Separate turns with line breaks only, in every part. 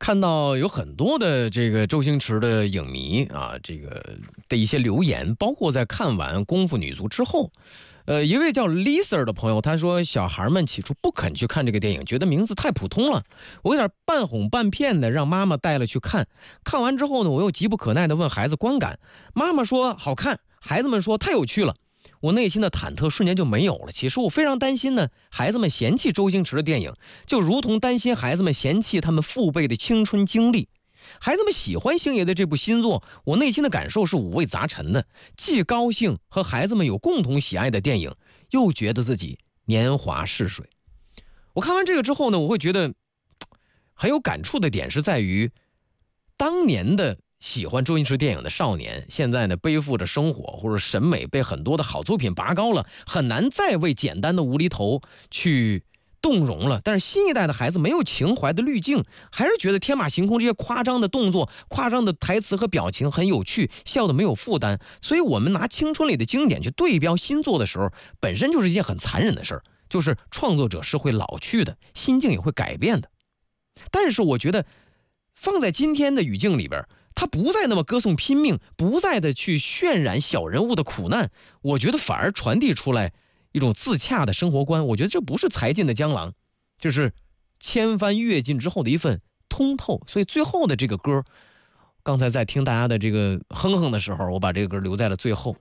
看到有很多的这个周星驰的影迷啊，这个的一些留言，包括在看完《功夫女足》之后，一位叫 Lisa 的朋友，他说小孩们起初不肯去看这个电影，觉得名字太普通了，我有点半哄半骗的让妈妈带了去看。看完之后呢，我又急不可耐的问孩子观感，妈妈说好看，孩子们说太有趣了。我内心的忐忑瞬间就没有了。其实我非常担心呢，孩子们嫌弃周星驰的电影，就如同担心孩子们嫌弃他们父辈的青春经历。孩子们喜欢星爷的这部新作，我内心的感受是五味杂陈的，既高兴和孩子们有共同喜爱的电影，又觉得自己年华逝水。我看完这个之后呢，我会觉得很有感触的点是在于，当年的喜欢周星驰电影的少年，现在呢背负着生活或者审美被很多的好作品拔高了，很难再为简单的无厘头去动容了。但是新一代的孩子没有情怀的滤镜，还是觉得天马行空这些夸张的动作、夸张的台词和表情很有趣，笑得没有负担。所以我们拿青春里的经典去对标新作的时候，本身就是一件很残忍的事儿，就是创作者是会老去的，心境也会改变的。但是我觉得放在今天的语境里边，他不再那么歌颂拼命，不再的去渲染小人物的苦难，我觉得反而传递出来一种自洽的生活观。我觉得这不是才尽的江郎，就是千帆阅尽之后的一份通透。所以最后的这个歌，刚才在听大家的这个哼哼的时候，我把这个歌留在了最后。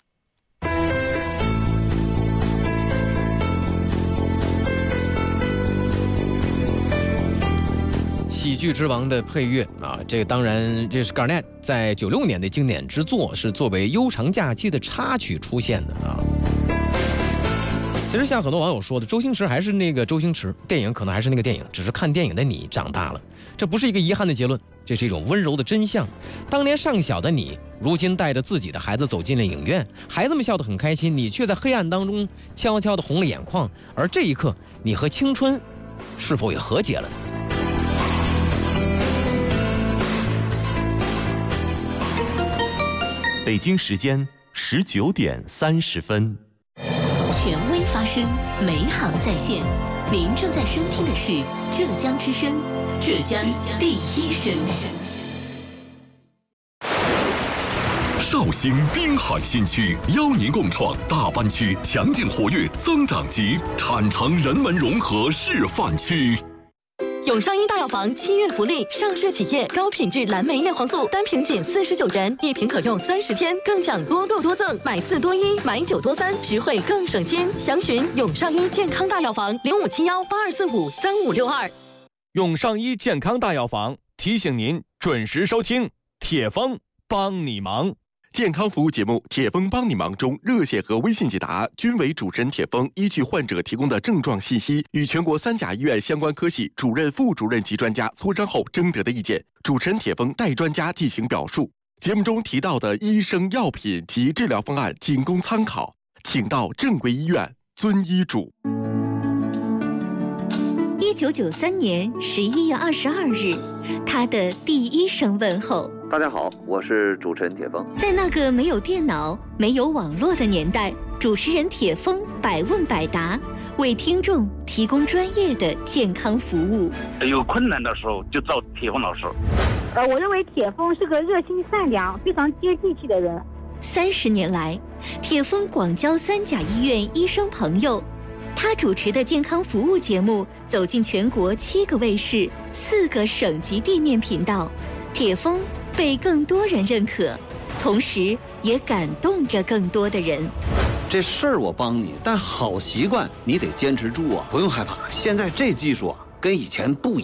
喜剧之王的配乐啊，这个当然这是 Garnett 在96年的经典之作，是作为悠长假期的插曲出现的啊。其实像很多网友说的，周星驰还是那个周星驰，电影可能还是那个电影，只是看电影的你长大了。这不是一个遗憾的结论，这是一种温柔的真相。当年尚小的你，如今带着自己的孩子走进了影院，孩子们笑得很开心，你却在黑暗当中悄悄地红了眼眶。而这一刻，你和青春是否也和解了呢？
北京时间19点30分。
权威发声，美好在线。您正在收听的是浙江之声，浙江第一声。
绍兴滨海新区邀您共创大湾区强劲活跃增长极产城人文融合示范区。
永上一大药房7月福利，上市企业高品质蓝莓叶黄素单瓶仅49元，1瓶可用30天，更享多购多赠，买4多1，买9多3，实惠更省心。详询永上一健康大药房057182453562。
永上一健康大药房提醒您准时收听铁峰帮你忙。
健康服务节目《铁峰帮你忙》中，热线和微信解答均为主持人铁峰依据患者提供的症状信息，与全国3甲医院相关科系主任、副主任级专家磋商后征得的意见，主持人铁峰代专家进行表述。节目中提到的医生、药品及治疗方案仅供参考，请到正规医院遵医嘱。
1993年11月22日，他的第一声问候。
大家好，我是主持人铁峰。
在那个没有电脑、没有网络的年代，主持人铁峰百问百答，为听众提供专业的健康服务。
有困难的时候就找铁峰老师。
我认为铁峰是个热心善良、非常接地气的人。
30年来，铁峰广交3甲医院医生朋友。他主持的健康服务节目走进全国7个卫视、4个省级地面频道，铁峰被更多人认可，同时也感动着更多的人。
这事儿我帮你，但好习惯你得坚持住啊！不用害怕，现在这技术啊，跟以前不一样。